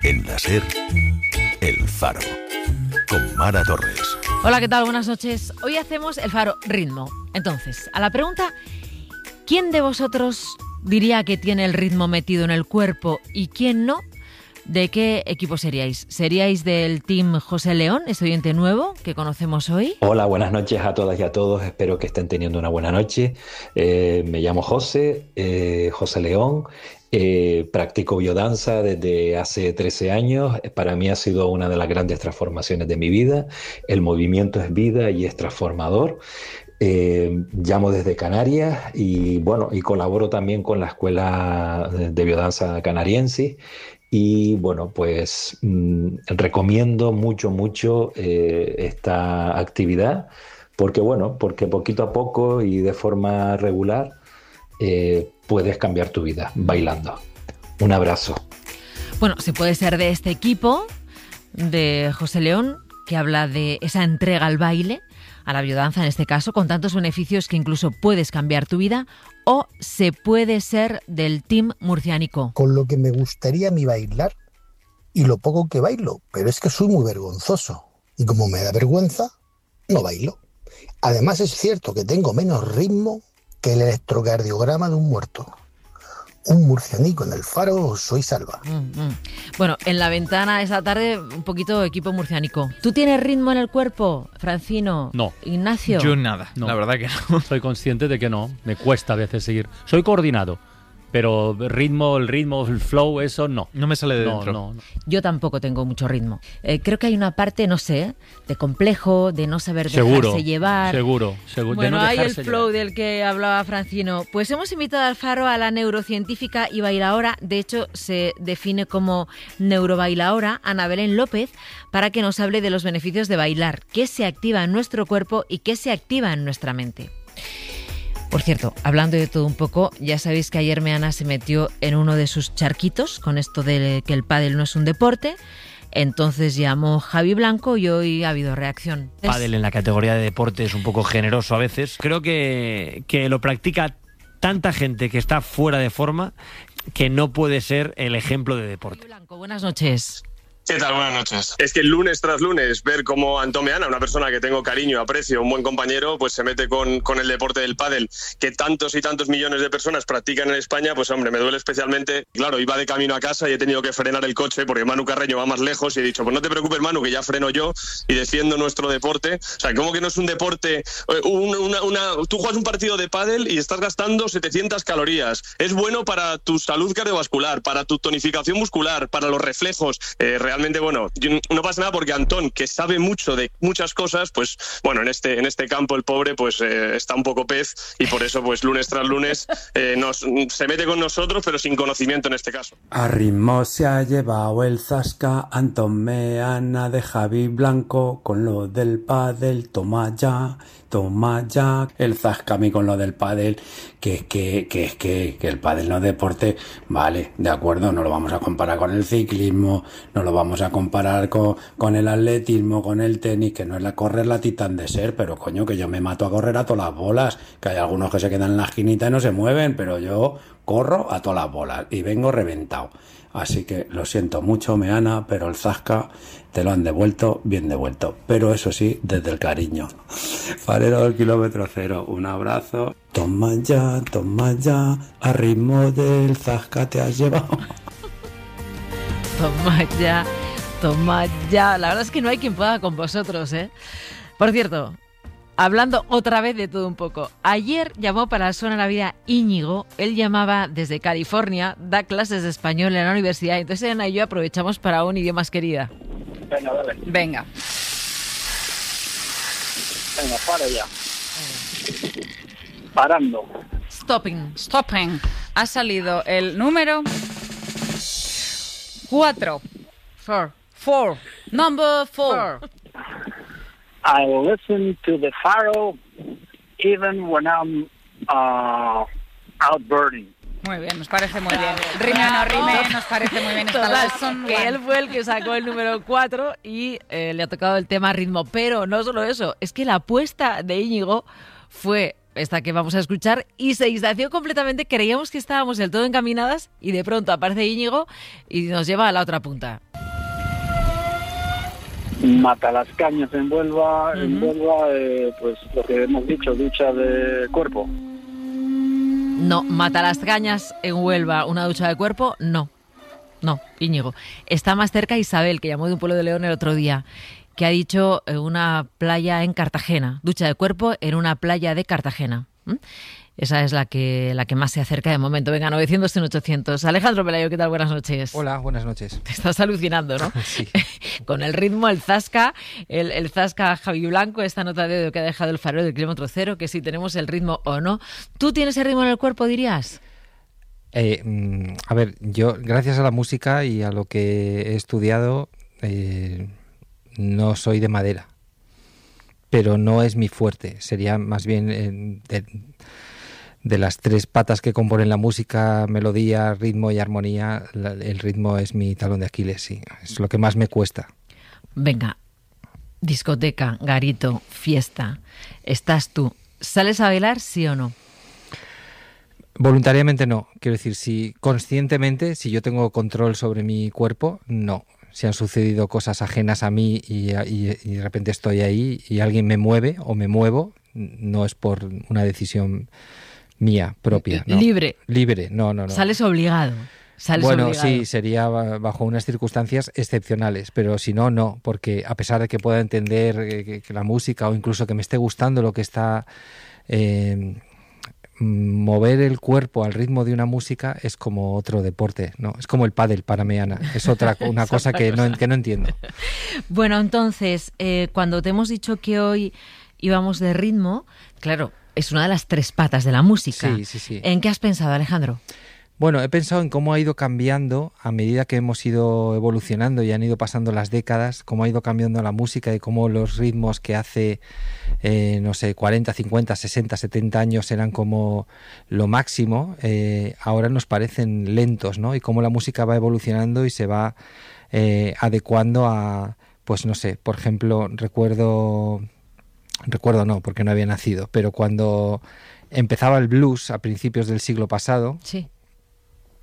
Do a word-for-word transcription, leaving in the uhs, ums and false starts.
En la SER, El Faro, con Mara Torres. Hola, ¿qué tal? Buenas noches. Hoy hacemos El Faro ritmo. Entonces, a la pregunta, ¿quién de vosotros diría que tiene el ritmo metido en el cuerpo y quién no? ¿De qué equipo seríais? ¿Seríais del team José León, ese oyente nuevo que conocemos hoy? Hola, buenas noches a todas y a todos. Espero que estén teniendo una buena noche. Eh, me llamo José, eh, José León. Eh, practico biodanza desde hace trece años. Para mí ha sido una de las grandes transformaciones de mi vida. El movimiento es vida y es transformador. Eh, llamo desde Canarias y bueno, y colaboro también con la Escuela de Biodanza Canariensis. Y bueno, pues mmm, recomiendo mucho, mucho eh, esta actividad porque bueno, porque poquito a poco y de forma regular eh, puedes cambiar tu vida bailando. Un abrazo. Bueno, se puede ser de este equipo de José León, que habla de esa entrega al baile, a la biodanza en este caso, con tantos beneficios que incluso puedes cambiar tu vida, o se puede ser del team murciánico. Con lo que me gustaría a mí bailar y lo poco que bailo, pero es que soy muy vergonzoso y como me da vergüenza, no bailo. Además es cierto que tengo menos ritmo que el electrocardiograma de un muerto. Un murcianico en el Faro, soy salva. Mm, mm. Bueno, en la ventana esta tarde, un poquito equipo murciánico. ¿Tú tienes ritmo en el cuerpo, Francino? No. Ignacio. Yo nada, no. La verdad que no. Soy consciente de que no. Me cuesta a veces seguir. Soy coordinado, pero ritmo, el ritmo, el flow, eso no. No me sale de no, dentro. No, no. Yo tampoco tengo mucho ritmo. Eh, creo que hay una parte, no sé, de complejo, de no saber dejarse seguro, llevar. Seguro, seguro. Bueno, de no hay el dejarse flow llevar. del que hablaba Francino. Pues hemos invitado al Faro a la neurocientífica y bailaora, de hecho se define como neurobailaora, Ana Belén López, para que nos hable de los beneficios de bailar, qué se activa en nuestro cuerpo y qué se activa en nuestra mente. Por cierto, hablando de todo un poco, ya sabéis que ayer Meana se metió en uno de sus charquitos con esto de que el pádel no es un deporte. Entonces llamó Javi Blanco y hoy ha habido reacción. Pádel en la categoría de deporte es un poco generoso a veces. Creo que, que lo practica tanta gente que está fuera de forma que no puede ser el ejemplo de deporte. Javi Blanco, buenas noches. ¿Qué tal? Buenas noches. Es que lunes tras lunes ver cómo Antón Meana, una persona que tengo cariño, aprecio, un buen compañero, pues se mete con, con el deporte del pádel, que tantos y tantos millones de personas practican en España, pues hombre, me duele especialmente. Claro, iba de camino a casa y he tenido que frenar el coche porque Manu Carreño va más lejos y he dicho, pues no te preocupes, Manu, que ya freno yo y defiendo nuestro deporte. O sea, ¿cómo que no es un deporte? Una, una, una, tú juegas un partido de pádel y estás gastando setecientas calorías. Es bueno para tu salud cardiovascular, para tu tonificación muscular, para los reflejos. Eh, Realmente, bueno, no pasa nada porque Antón, que sabe mucho de muchas cosas, pues bueno, en este en este campo el pobre pues eh, está un poco pez y por eso pues lunes tras lunes eh, nos, se mete con nosotros, pero sin conocimiento en este caso. A ritmo se ha llevado el zasca Antón Meana de Javi Blanco con lo del pádel, toma ya, toma ya. El zasca a mí con lo del pádel, que que, que, que, que el pádel no es deporte, vale, de acuerdo, no lo vamos a comparar con el ciclismo, no lo vamos a comparar con, con el atletismo, con el tenis, que no es la correr la titán de ser, pero coño, que yo me mato a correr a todas las bolas, que hay algunos que se quedan en la esquinita y no se mueven, pero yo corro a todas las bolas y vengo reventado. Así que lo siento mucho, Meana, pero el zasca te lo han devuelto bien devuelto, pero eso sí, desde el cariño. Farero del kilómetro cero, un abrazo. Toma ya, toma ya, a ritmo del zasca te has llevado. Toma ya, toma ya. La verdad es que no hay quien pueda con vosotros, ¿eh? Por cierto, hablando otra vez de todo un poco. Ayer llamó para Suena la Vida Íñigo. Él llamaba desde California, da clases de español en la universidad. Entonces Ana y yo aprovechamos para un idiomas querida. Venga, dale. Venga. Venga, para ya. Parando. Stopping. Stopping. Ha salido el número cuatro. Four. Four. Number four. Four. I listen to the Faro even when I'm uh, out birding. Muy bien, nos parece muy bien. Rime o no rime, nos parece muy bien. Total, que él fue el que sacó el número cuatro y eh, le ha tocado el tema ritmo. Pero no solo eso, es que la apuesta de Íñigo fue esta que vamos a escuchar y se distanció completamente. Creíamos que estábamos del todo encaminadas y de pronto aparece Íñigo y nos lleva a la otra punta. Matalascañas en Huelva, uh-huh. en Huelva, eh, pues lo que hemos dicho, ducha de cuerpo. No, Matalascañas en Huelva, una ducha de cuerpo, no. No, Íñigo. Está más cerca Isabel, que llamó de un pueblo de León el otro día, que ha dicho eh, una playa en Cartagena, ducha de cuerpo en una playa de Cartagena. ¿Mm? Esa es la que la que más se acerca de momento. Venga, novecientos, ochocientos. Alejandro Pelayo, ¿qué tal? Buenas noches. Hola, buenas noches. Te estás alucinando, ¿no? Sí. Con el ritmo, el zasca, el, el zasca Javi Blanco, esta nota de dedo que ha dejado el farol del kilómetro cero, que si tenemos el ritmo o no. ¿Tú tienes el ritmo en el cuerpo, dirías? Eh, a ver, yo, gracias a la música y a lo que he estudiado, eh, no soy de madera. Pero no es mi fuerte. Sería más bien eh, de, de las tres patas que componen la música, melodía, ritmo y armonía, la, el ritmo es mi talón de Aquiles, sí. Es lo que más me cuesta. Venga, discoteca, garito, fiesta. Estás tú. ¿Sales a bailar, sí o no? Voluntariamente no. Quiero decir, si conscientemente, si yo tengo control sobre mi cuerpo, no. Si han sucedido cosas ajenas a mí y, y, y de repente estoy ahí y alguien me mueve o me muevo, no es por una decisión mía propia. No. Libre. Libre, no, no, no. Sales obligado. Sales bueno, obligado. Sí, sería bajo unas circunstancias excepcionales, pero si no, no, porque a pesar de que pueda entender que, que la música o incluso que me esté gustando lo que está... Eh, mover el cuerpo al ritmo de una música es como otro deporte, ¿no? Es como el pádel para Meana, es otra una cosa que no, que no entiendo. Bueno, entonces, eh, cuando te hemos dicho que hoy íbamos de ritmo, claro, es una de las tres patas de la música. Sí, sí, sí. ¿En qué has pensado, Alejandro? Bueno, he pensado en cómo ha ido cambiando a medida que hemos ido evolucionando y han ido pasando las décadas, cómo ha ido cambiando la música y cómo los ritmos que hace, eh, no sé, cuarenta, cincuenta, sesenta, setenta años eran como lo máximo, eh, ahora nos parecen lentos, ¿no? Y cómo la música va evolucionando y se va eh, adecuando a, pues no sé, por ejemplo, recuerdo, recuerdo no, porque no había nacido, pero cuando... empezaba el blues a principios del siglo pasado, sí.